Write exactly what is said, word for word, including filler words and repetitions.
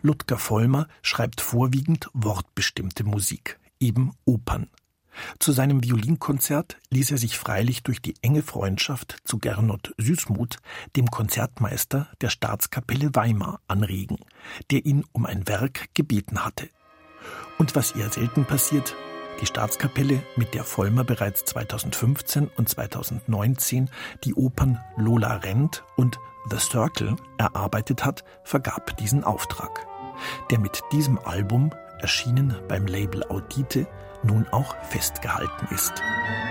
Ludger Vollmer schreibt vorwiegend wortbestimmte Musik, eben Opern. Zu seinem Violinkonzert ließ er sich freilich durch die enge Freundschaft zu Gernot Süßmuth, dem Konzertmeister der Staatskapelle Weimar, anregen, der ihn um ein Werk gebeten hatte. Und was eher selten passiert, die Staatskapelle, mit der Vollmer bereits zweitausendfünfzehn und zweitausendneunzehn die Opern Lola rennt und The Circle erarbeitet hat, vergab diesen Auftrag, der mit diesem Album, erschienen beim Label Audite, nun auch festgehalten ist.